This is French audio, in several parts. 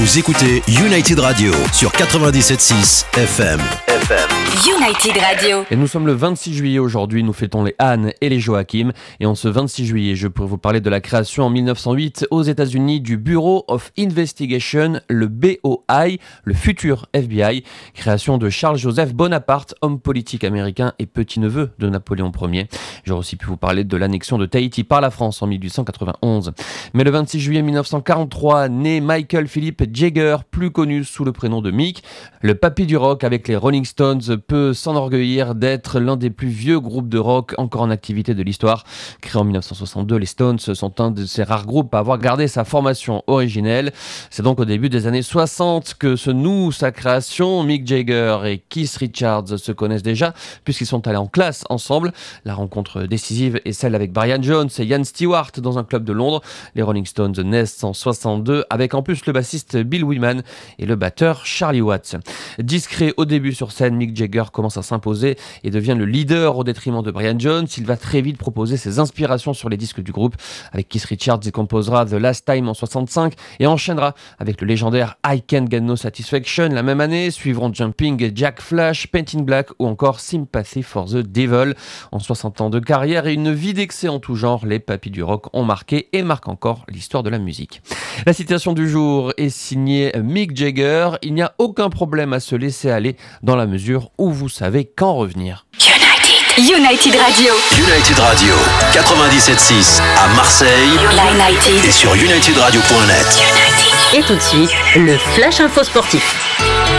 Vous écoutez United Radio sur 97.6 FM. United Radio. Et nous sommes le 26 juillet aujourd'hui, nous fêtons les Anne et les Joachim. Et en ce 26 juillet, je pourrais vous parler de la création en 1908 aux États-Unis du Bureau of Investigation, le BOI, le futur FBI, création de Charles-Joseph Bonaparte, homme politique américain et petit-neveu de Napoléon Ier. J'aurais aussi pu vous parler de l'annexion de Tahiti par la France en 1891. Mais le 26 juillet 1943, naît Michael Philip Jagger, plus connu sous le prénom de Mick. Le papy du rock avec les Rolling Stones peut s'enorgueillir d'être l'un des plus vieux groupes de rock encore en activité de l'histoire. Créé en 1962, les Stones sont un de ces rares groupes à avoir gardé sa formation originelle. C'est donc au début des années 60 que se noue sa création. Mick Jagger et Keith Richards se connaissent déjà puisqu'ils sont allés en classe ensemble. La rencontre décisive est celle avec Brian Jones et Ian Stewart dans un club de Londres. Les Rolling Stones naissent en 62 avec en plus le bassiste Bill Wyman et le batteur Charlie Watts. Discret au début sur scène, Mick Jagger commence à s'imposer et devient le leader au détriment de Brian Jones. Il va très vite proposer ses inspirations sur les disques du groupe. Avec Keith Richards, il composera The Last Time en 65 et enchaînera avec le légendaire I Can't Get No Satisfaction la même année. Suivront Jumping Jack Flash, Painting Black ou encore Sympathy for the Devil. En 60 ans de carrière et une vie d'excès en tout genre, les papys du rock ont marqué et marquent encore l'histoire de la musique. La citation du jour est signée Mick Jagger. Il n'y a aucun problème à se laisser aller dans la mesure où vous savez quand revenir. United Radio. United Radio 97.6 à Marseille United. et sur unitedradio.net. Et tout de suite, le Flash Info Sportif.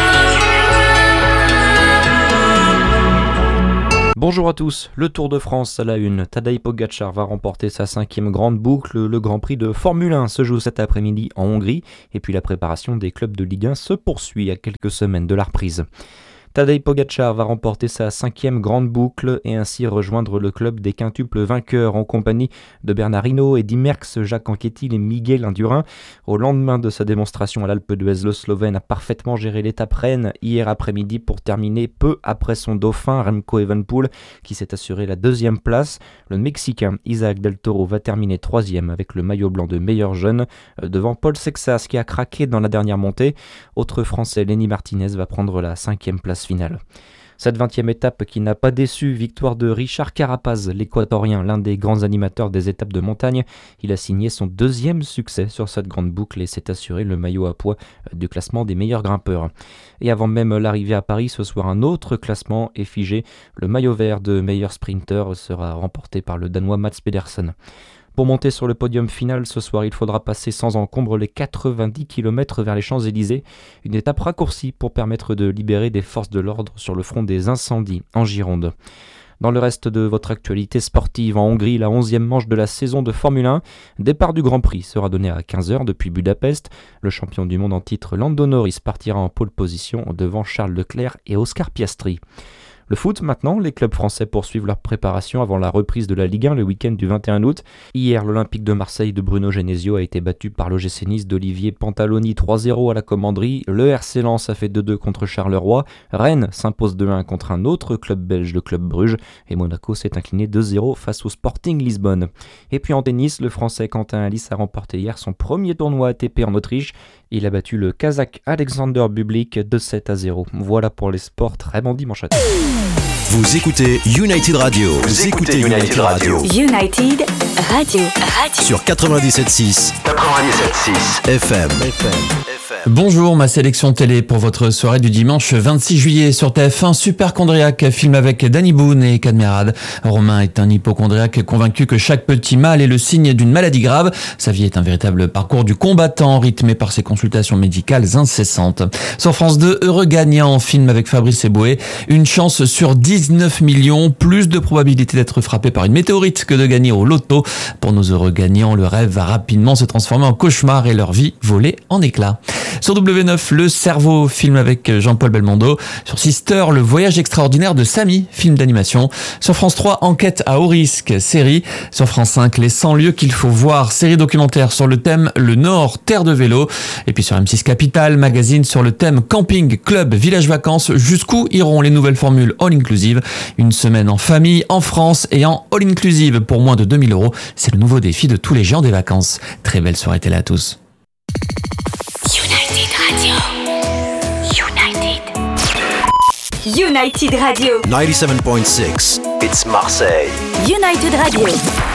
Bonjour à tous, le Tour de France à la une. Tadej Pogačar va remporter sa 5e grande boucle. Le Grand Prix de Formule 1 se joue cet après-midi en Hongrie. Et puis la préparation des clubs de Ligue 1 se poursuit à quelques semaines de la reprise. Tadej Pogačar va remporter sa 5e grande boucle et ainsi rejoindre le club des quintuples vainqueurs en compagnie de Bernard Hinault, Eddy Merckx, Jacques Anquetil et Miguel Indurain. Au lendemain de sa démonstration à l'Alpe d'Huez, le Slovène a parfaitement géré l'étape Rennes hier après-midi pour terminer peu après son dauphin Remco Evenepoel qui s'est assuré la 2e place. Le Mexicain Isaac Del Toro va terminer 3e avec le maillot blanc de meilleur jeune devant Paul Sexas qui a craqué dans la dernière montée. Autre Français, Lenny Martinez va prendre la 5e place finale. Cette 20e étape qui n'a pas déçu, victoire de Richard Carapaz, l'équatorien, l'un des grands animateurs des étapes de montagne. Il a signé son 2e succès sur cette grande boucle et s'est assuré le maillot à pois du classement des meilleurs grimpeurs. Et avant même l'arrivée à Paris, ce soir un autre classement est figé. Le maillot vert de meilleur sprinter sera remporté par le Danois Mats Pedersen. Pour monter sur le podium final ce soir, il faudra passer sans encombre les 90 km vers les Champs-Élysées, une étape raccourcie pour permettre de libérer des forces de l'ordre sur le front des incendies en Gironde. Dans le reste de votre actualité sportive, en Hongrie, la 11e manche de la saison de Formule 1, départ du Grand Prix sera donné à 15h depuis Budapest. Le champion du monde en titre Lando Norris partira en pole position devant Charles Leclerc et Oscar Piastri. Le foot maintenant, les clubs français poursuivent leur préparation avant la reprise de la Ligue 1 le week-end du 21 août. Hier, l'Olympique de Marseille de Bruno Genesio a été battu par l'OGC Nice d'Olivier Pantaloni 3-0 à la Commanderie. Le RC Lens a fait 2-2 contre Charleroi. Rennes s'impose 2-1 contre un autre club belge, le club Bruges. Et Monaco s'est incliné 2-0 face au Sporting Lisbonne. Et puis en tennis, le Français Quentin Halys a remporté hier son premier tournoi ATP en Autriche. Il a battu le Kazakh Alexander Bublik 2-7-0. Voilà pour les sports, très bon dimanche à tous. Vous écoutez United Radio. Vous écoutez United Radio United Radio. sur 97.6 FM. Bonjour, ma sélection télé pour votre soirée du dimanche 26 juillet sur TF1. Superchondriac, film avec Danny Boone et Cadmerade. Romain est un hypochondriaque convaincu que chaque petit mal est le signe d'une maladie grave. Sa vie est un véritable parcours du combattant rythmé par ses consultations médicales incessantes. Sur France 2, Heureux gagnant, film avec Fabrice Eboué. Une chance sur 19 millions, plus de probabilité d'être frappé par une météorite que de gagner au loto. Pour nos heureux gagnants, le rêve va rapidement se transformer en cauchemar et leur vie voler en éclats. Sur W9, Le Cerveau, film avec Jean-Paul Belmondo. Sur Sister, Le voyage extraordinaire de Samy, film d'animation. Sur France 3, Enquête à haut risque, série. Sur France 5, Les 100 lieux qu'il faut voir, série documentaire sur le thème Le Nord, terre de vélo. Et puis sur M6 Capital, magazine sur le thème camping, club, village vacances. Jusqu'où iront les nouvelles formules all-inclusive? Une semaine en famille, en France et en all-inclusive pour moins de 2000 €. C'est le nouveau défi de tous les géants des vacances. Très belle soirée télé à tous. United United Radio. 97.6. It's Marseille. United Radio.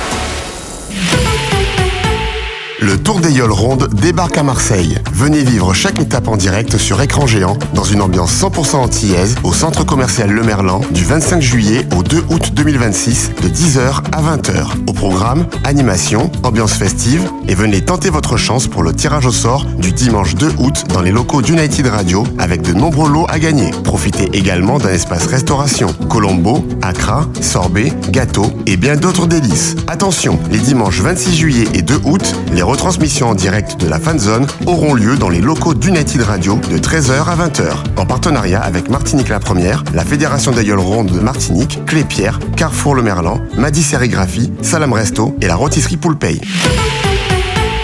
Le Tour des Yoles Rondes débarque à Marseille. Venez vivre chaque étape en direct sur écran géant dans une ambiance 100% antillaise au centre commercial Le Merlan du 25 juillet au 2 août 2026 de 10h à 20h. Au programme, animation, ambiance festive et venez tenter votre chance pour le tirage au sort du dimanche 2 août dans les locaux d'United Radio avec de nombreux lots à gagner. Profitez également d'un espace restauration, Colombo, Accra, sorbet, gâteaux et bien d'autres délices. Attention, les dimanches 26 juillet et 2 août, les retransmissions en direct de la Fanzone auront lieu dans les locaux d'United Radio de 13h à 20h, en partenariat avec Martinique la Première, la Fédération des Yoles Rondes de Martinique, Clépierre, Carrefour Le Merlan, Madi Sérigraphie, Salam Resto et la rôtisserie Poulpey.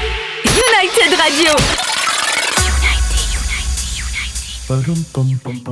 United Radio.